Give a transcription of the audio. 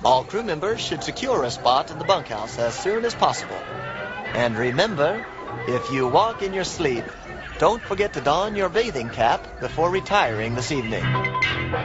All crew members should secure a spot in the bunkhouse as soon as possible. And remember, if you walk in your sleep, don't forget to don your bathing cap before retiring this evening.